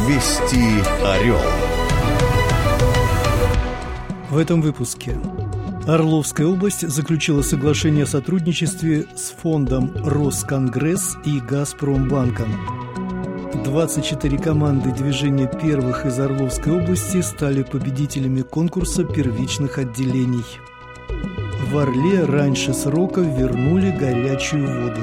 Вести Орел. В этом выпуске. Орловская область заключила соглашение о сотрудничестве с фондом Росконгресс и Газпромбанком. 24 команды движения первых из Орловской области стали победителями конкурса первичных отделений. В Орле раньше срока вернули горячую воду.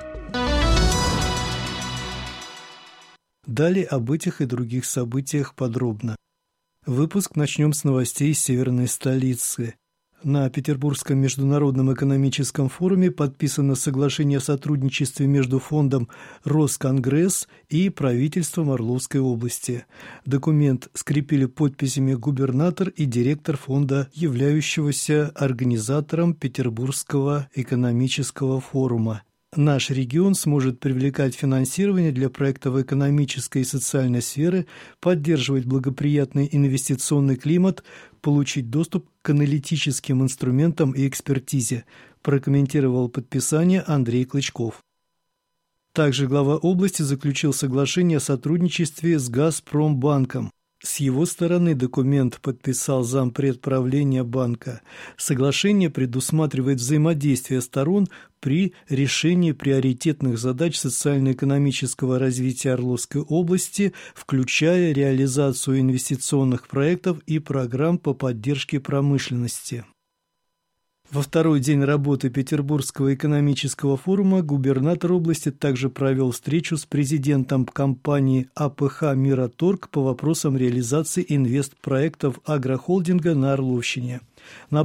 Далее об этих и других событиях подробно. Выпуск начнем с новостей из северной столицы. На Петербургском международном экономическом форуме подписано соглашение о сотрудничестве между фондом Росконгресс и правительством Орловской области. Документ скрепили подписями губернатор и директор фонда, являющегося организатором Петербургского экономического форума. Наш регион сможет привлекать финансирование для проектов экономической и социальной сферы, поддерживать благоприятный инвестиционный климат, получить доступ к аналитическим инструментам и экспертизе, прокомментировал подписание Андрей Клычков. Также глава области заключил соглашение о сотрудничестве с Газпромбанком. С его стороны документ подписал зампред правления банка. Соглашение предусматривает взаимодействие сторон при решении приоритетных задач социально-экономического развития Орловской области, включая реализацию инвестиционных проектов и программ по поддержке промышленности. Во второй день работы Петербургского экономического форума губернатор области также провел встречу с президентом компании АПХ «Мираторг» по вопросам реализации инвестпроектов агрохолдинга на Орловщине.